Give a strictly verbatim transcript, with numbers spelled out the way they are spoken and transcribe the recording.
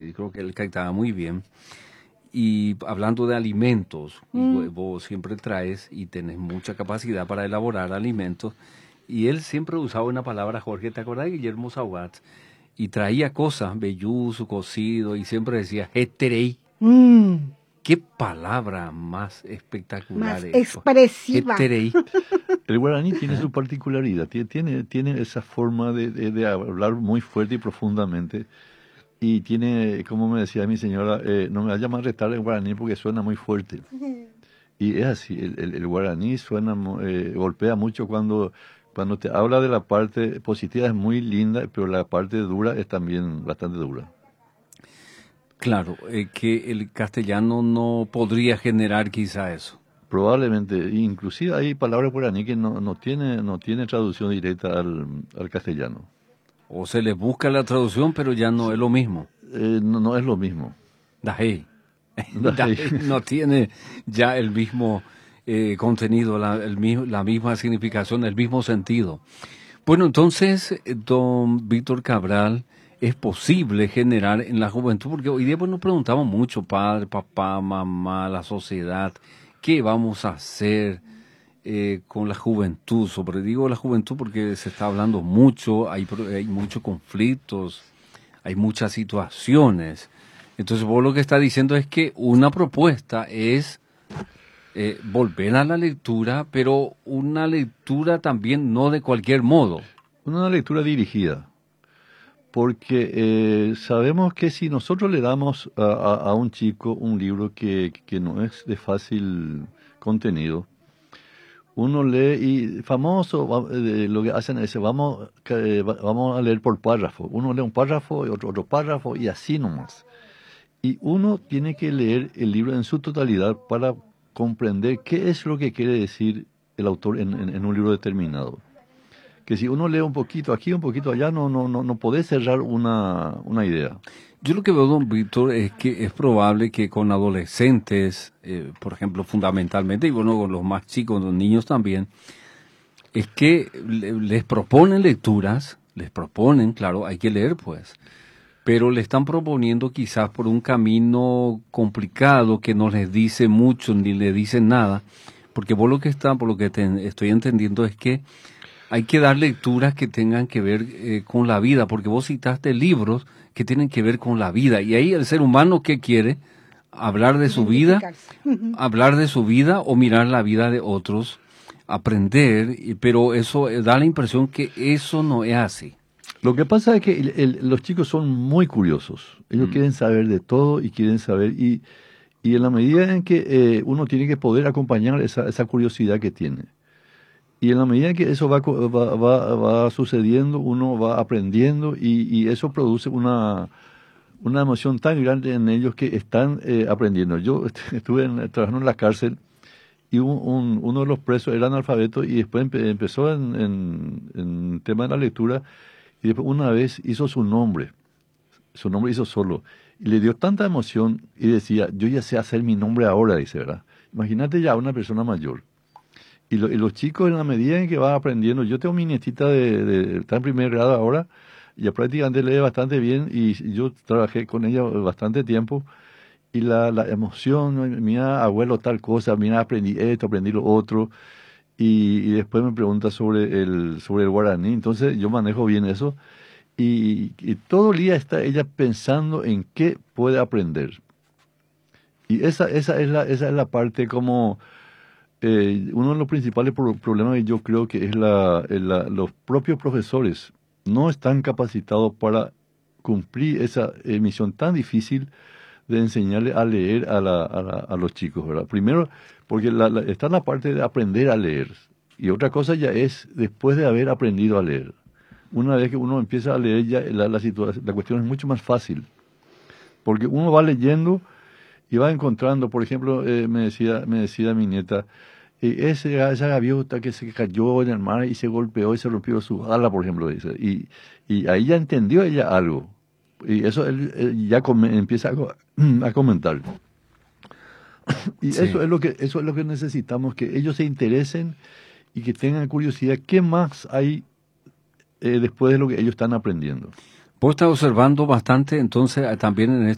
y creo que él cantaba muy bien. Y hablando de alimentos, Mm. y vos siempre traes y tenés mucha capacidad para elaborar alimentos. Y él siempre usaba una palabra, Jorge, ¿te acordás de Guillermo Saugat? Y traía cosas, velluzo, cocido, y siempre decía, heterei. Mm. ¿Qué palabra más espectacular Más eso? expresiva. Heterei. El guaraní tiene ¿Eh? su particularidad, tiene, tiene, tiene esa forma de, de, de hablar muy fuerte y profundamente. Y tiene, como me decía mi señora, eh, no me vaya a maltratar el guaraní porque suena muy fuerte. Y es así, el, el, el guaraní suena, mu- eh, golpea mucho cuando, cuando te habla de la parte positiva, es muy linda, pero la parte dura es también bastante dura. Claro, eh, que el castellano no podría generar quizá eso. Probablemente, inclusive hay palabras guaraní que no, no tiene, no tiene traducción directa al, al castellano. O se le busca la traducción, pero ya no es lo mismo. Eh, no, no es lo mismo. Dajei. Dajei no tiene ya el mismo eh, contenido, la, el, mi- la misma significación, el mismo sentido. Bueno, entonces, eh, don Víctor Cabral, es posible generar en la juventud, porque hoy día pues, nos preguntamos mucho, padre, papá, mamá, la sociedad, ¿qué vamos a hacer eh, con la juventud? Sobre digo la juventud porque se está hablando mucho, hay, pro- hay muchos conflictos, hay muchas situaciones. Entonces vos lo que está diciendo es que una propuesta es eh, volver a la lectura, pero una lectura también no de cualquier modo. Una lectura dirigida. Porque eh, sabemos que si nosotros le damos a, a- a un chico un libro que, que no es de fácil contenido, uno lee y famoso va- eh, lo que hacen es vamos, que, va- vamos a leer por párrafo. Uno lee un párrafo y otro, otro párrafo y así nomás. Y uno tiene que leer el libro en su totalidad para comprender qué es lo que quiere decir el autor en, en- en un libro determinado. Que si uno lee un poquito aquí, un poquito allá, no, no, no, no podés cerrar una, una idea. Yo lo que veo, don Víctor, es que es probable que con adolescentes, eh, por ejemplo, fundamentalmente, y bueno, con los más chicos, los niños también, es que le- les proponen lecturas, les proponen, claro, hay que leer pues, pero le están proponiendo quizás por un camino complicado que no les dice mucho ni le dice nada, porque vos lo que está, por lo que te- estoy entendiendo es que hay que dar lecturas que tengan que ver eh, con la vida, porque vos citaste libros que tienen que ver con la vida, y ahí el ser humano ¿qué quiere? Hablar de su vida, Identificarse. hablar de su vida o mirar la vida de otros, aprender, y- pero eso eh, da la impresión que eso no es así. Lo que pasa es que el- el- los chicos son muy curiosos. Ellos Mm. quieren saber de todo y quieren saber. Y, y en la medida en que eh, uno tiene que poder acompañar esa, esa curiosidad que tiene. Y en la medida en que eso va, co- va, va, va sucediendo, uno va aprendiendo y, y eso produce una, una emoción tan grande en ellos que están eh, aprendiendo. Yo estuve en- trabajando en la cárcel y un, un- uno de los presos era analfabeto y después empe- empezó en, en, en tema de la lectura y después una vez hizo su nombre, su nombre hizo solo y le dio tanta emoción y decía, yo ya sé hacer mi nombre ahora, dice, ¿verdad? Imagínate ya una persona mayor. Y, lo- y los chicos en la medida en que van aprendiendo, yo tengo mi nietita de, de- está en primer grado ahora, ya prácticamente lee bastante bien y yo trabajé con ella bastante tiempo y la, la emoción, ¿no? Mira, abuelo, tal cosa, mira, aprendí esto, aprendí lo otro, y, y después me pregunta sobre el, sobre el guaraní, entonces yo manejo bien eso, y, y todo el día está ella pensando en qué puede aprender. Y esa, esa es la, esa es la parte como, eh, uno de los principales pro- problemas que yo creo que es la, el- la- los propios profesores no están capacitados para cumplir esa eh, misión tan difícil de enseñarle a leer a, la, a, la- a los chicos, ¿verdad? Primero, porque la, la- está la parte de aprender a leer. Y otra cosa ya es después de haber aprendido a leer. Una vez que uno empieza a leer, ya la, la, situa- la cuestión es mucho más fácil. Porque uno va leyendo y va encontrando, por ejemplo, eh, me decía, me decía mi nieta, eh, ese, esa gaviota que se cayó en el mar y se golpeó y se rompió su ala, por ejemplo, dice. Y, y ahí ya entendió ella algo. Y eso él, él ya come- empieza a, co- a comentar. Y Sí. eso es lo que eso es lo que necesitamos, que ellos se interesen y que tengan curiosidad. ¿Qué más hay eh, después de lo que ellos están aprendiendo? Vos estás observando bastante entonces eh, también en